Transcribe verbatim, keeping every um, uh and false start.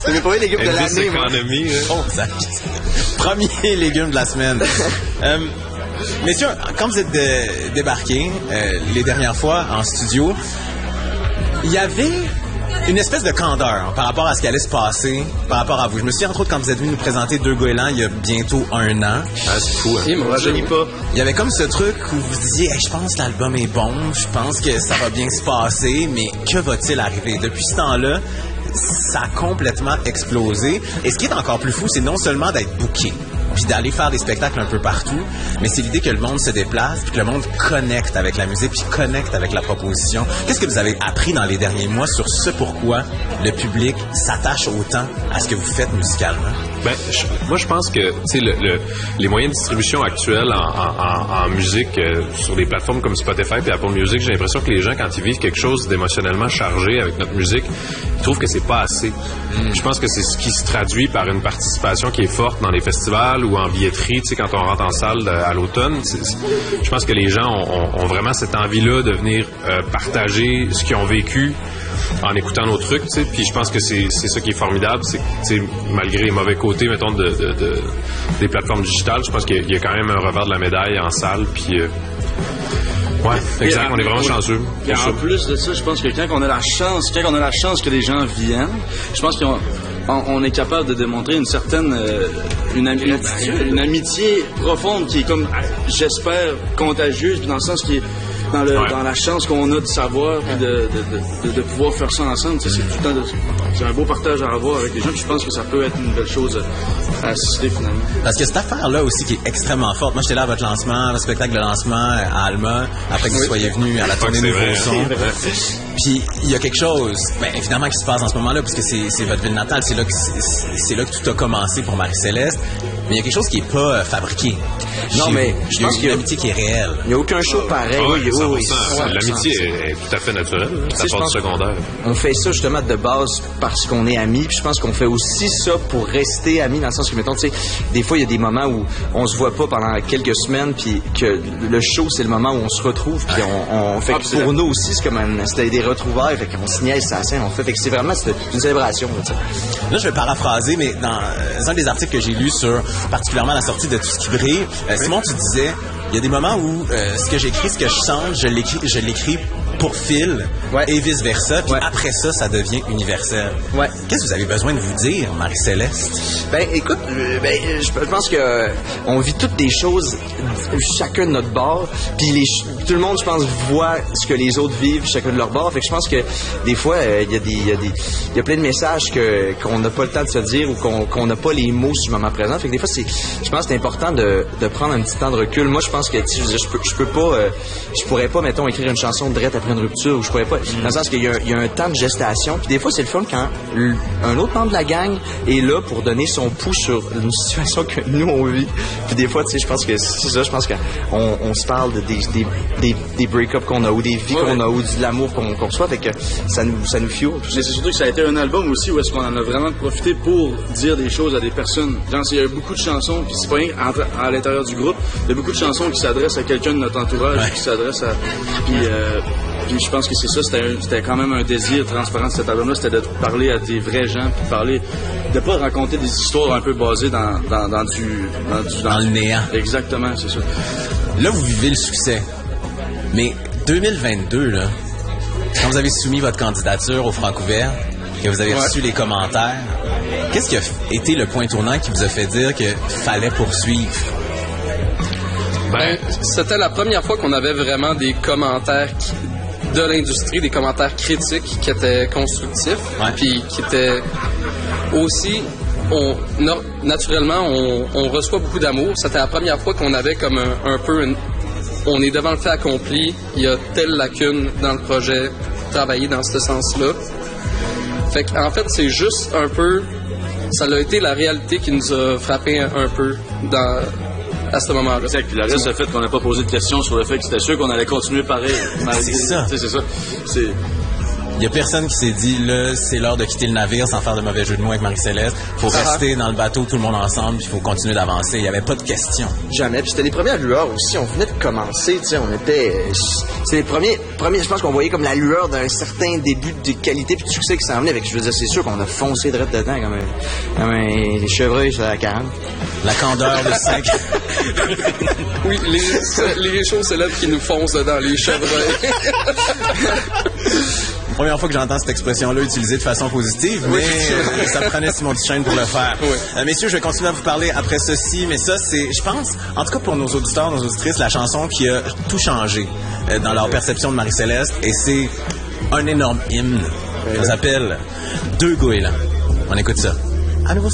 C'est mes premiers légumes de l'année. Économie, hein. Oh, ça... Premier légume de la semaine. euh, messieurs, quand vous êtes de, débarqués euh, les dernières fois en studio, il y avait une espèce de candeur par rapport à ce qui allait se passer par rapport à vous. Je me souviens, entre autres, quand vous êtes venu nous présenter Deux Goélands il y a bientôt un an. Ah, c'est fou, hein? Et moi, je lis pas. Il y avait comme ce truc où vous disiez hey, « Je pense que l'album est bon, je pense que ça va bien se passer, mais que va-t-il arriver? » Depuis ce temps-là, ça a complètement explosé. Et ce qui est encore plus fou, c'est non seulement d'être booké, puis d'aller faire des spectacles un peu partout, mais c'est l'idée que le monde se déplace, puis que le monde connecte avec la musique, puis connecte avec la proposition. Qu'est-ce que vous avez appris dans les derniers mois sur ce pourquoi le public s'attache autant à ce que vous faites musicalement? Ben, je, moi, je pense que, tu sais, le, le, les moyens de distribution actuels en, en, en musique euh, sur des plateformes comme Spotify et Apple Music, j'ai l'impression que les gens, quand ils vivent quelque chose d'émotionnellement chargé avec notre musique, ils trouvent que c'est pas assez. Mm. Je pense que c'est ce qui se traduit par une participation qui est forte dans les festivals ou en billetterie, tu sais, quand on rentre en salle à l'automne. C'est, c'est, je pense que les gens ont, ont, ont vraiment cette envie-là de venir euh, partager ce qu'ils ont vécu en écoutant nos trucs, tu sais, puis je pense que c'est, c'est ça qui est formidable, c'est que, tu sais, malgré les mauvais côtés, mettons, de, de, de, des plateformes digitales, je pense qu'il y a quand même un revers de la médaille en salle, puis... Euh, ouais, exact, on est vraiment chanceux. Et en plus de ça, je pense que quand on a la chance, quand on a la chance que les gens viennent, je pense qu'on on, on est capable de démontrer une certaine euh, une, ami, une, une amitié profonde qui est comme, j'espère, contagieuse, puis dans le sens qui est dans, le, ouais. dans la chance qu'on a de savoir puis de, de, de, de, de pouvoir faire ça ensemble. C'est, tout le temps de, c'est un beau partage à avoir avec les gens, puis je pense que ça peut être une belle chose à assister finalement. Parce que cette affaire-là aussi qui est extrêmement forte. Moi, j'étais là à votre lancement, le spectacle de lancement à Alma, après que vous oui. soyez venu à la tournée Nouveau Son. Puis il y a quelque chose, bien évidemment, qui se passe en ce moment-là, parce que c'est, c'est votre ville natale, c'est là, que, c'est, c'est là que tout a commencé pour Marie-Céleste. Mais il y a quelque chose qui n'est pas euh, fabriqué. Non, Chez mais vous. je Il y a pense qu'il y a une amitié qui est réelle. Il n'y a aucun show pareil. Ah ouais, oui, cent pour oui, cent. oui, L'amitié est, est tout à fait naturelle. Ça part du secondaire. On fait ça justement de base parce qu'on est amis. Puis je pense qu'on fait aussi ça pour rester amis, dans le sens que, mettons, tu sais, des fois, il y a des moments où on se voit pas pendant quelques semaines, puis que le show, c'est le moment où on se retrouve. Puis on, on fait que pour nous aussi, c'est comme un, c'était des retrouvailles. Fait qu'on se niaise à la scène. On fait, fait que c'est vraiment c'est une célébration. Là, là, je vais paraphraser, mais dans un des articles que j'ai lus sur particulièrement la sortie de Tout ce qui brille, euh, Simon, tu disais, il y a des moments où euh, ce que j'écris, ce que je chante, je l'écris, je l'écris pour Phil ouais. et vice-versa. Puis ouais. après ça, ça devient universel. Ouais. Qu'est-ce que vous avez besoin de vous dire, Marie-Céleste? Ben, écoute, euh, ben, je, je pense que euh, on vit toutes des choses chacun de notre bord. Puis les, tout le monde, je pense, voit ce que les autres vivent chacun de leur bord. Fait que je pense que des fois, il euh, y a des, il y a des, il y a plein de messages que qu'on n'a pas le temps de se dire ou qu'on qu'on n'a pas les mots sur le moment présent. Fait que des fois, c'est, je pense, que c'est important de, de prendre un petit temps de recul. Moi, je pense que je, je peux, je peux pas, euh, je pourrais pas, mettons, écrire une chanson de direct après une rupture, ou je pourrais pas, dans le sens qu'il y a, il y a un temps de gestation. Puis des fois, c'est le fun quand un autre membre de la gang est là pour donner son pouls sur une situation que nous on vit. Puis des fois, tu sais, je pense que c'est ça. Je pense qu'on on se parle de des des des, des break-ups qu'on a ou des vies ouais, qu'on ouais. a ou de l'amour qu'on, qu'on reçoit. Fait que ça nous ça nous fuel. C'est surtout que ça a été un album aussi où est-ce qu'on en a vraiment profité pour dire des choses à des personnes. Genre, il y a beaucoup de chansons, puis c'est pas rien à, à l'intérieur du groupe. Il y a beaucoup de chansons qui s'adressent à quelqu'un de notre entourage, ouais. qui s'adressent à puis euh, puis je pense que c'est ça, c'était, un, c'était quand même un désir transparent de cet album-là, c'était de parler à des vrais gens, puis parler, de pas raconter des histoires un peu basées dans, dans, dans du... Dans, du, dans, dans le néant. Exactement, c'est ça. Là, vous vivez le succès, mais deux mille vingt-deux, là, quand vous avez soumis votre candidature au Francouvert, que vous avez ouais. reçu les commentaires, qu'est-ce qui a été le point tournant qui vous a fait dire qu'il fallait poursuivre? Ben, c'était la première fois qu'on avait vraiment des commentaires qui, de l'industrie, des commentaires critiques qui étaient constructifs, ouais. puis qui étaient aussi, on, no, naturellement, on, on reçoit beaucoup d'amour. C'était la première fois qu'on avait comme un, un peu, une, on est devant le fait accompli, il y a telle lacune dans le projet, travailler dans ce sens-là. Fait qu'en fait, c'est juste un peu, ça a été la réalité qui nous a frappé un, un peu dans... à ce moment-là. Exact. Puis le reste, le fait qu'on n'a pas posé de questions sur le fait que c'était sûr qu'on allait continuer pareil. C'est ça. C'est ça. C'est... Il y a personne qui s'est dit, là, c'est l'heure de quitter le navire sans faire de mauvais jeu de mots avec Marie-Céleste. Faut Ah. rester dans le bateau, tout le monde ensemble, puis il faut continuer d'avancer. Il n'y avait pas de question. Jamais. Puis c'était les premières lueurs aussi. On venait de commencer, tu sais, on était... euh, c'est les premiers... premiers je pense qu'on voyait comme la lueur d'un certain début de qualité puis de succès qui s'en venait. Avec, je veux dire, c'est sûr qu'on a foncé direct dedans comme, un, comme un, les chevreuils sur la quarante. La candeur de cinq. Oui, les, les choses célèbres qui nous foncent dedans, les chevreuils. Première fois que j'entends cette expression-là utilisée de façon positive, mais euh, ça prenait Simon Duchesne pour le faire. Oui. Euh, messieurs, je vais continuer à vous parler après ceci, mais ça, c'est, je pense, en tout cas pour nos auditeurs, nos auditrices, la chanson qui a tout changé euh, dans leur perception de Marie-Céleste, et c'est un énorme hymne. Ça s'appelle Deux goélands. On écoute ça. À nouveau.